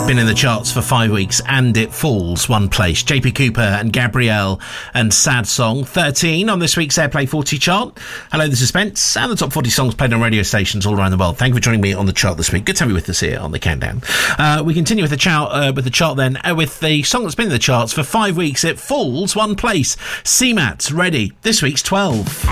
Been in the charts for 5 weeks and it falls one place. JP Cooper and Gabrielle and Sad Song, 13 on this week's Airplay 40 chart. Hello, this is Spence and the top 40 songs played on radio stations all around the world. Thank you for joining me on the chart this week. Good to have you with us here on the Countdown. We continue with the chart then with the song that's been in the charts for 5 weeks. It falls one place. CMAT's Ready, this week's 12.